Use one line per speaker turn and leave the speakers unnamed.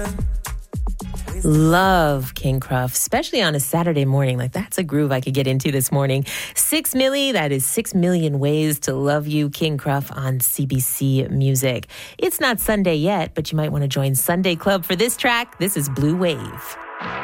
Love King Kruff, especially on a Saturday morning. Like, that's a groove I could get into this morning. 6 Milli, that is 6 million ways to love you. King Kruff on CBC Music. It's not Sunday yet, but you might want to join Sunday Club for this track. This is Blue Wave.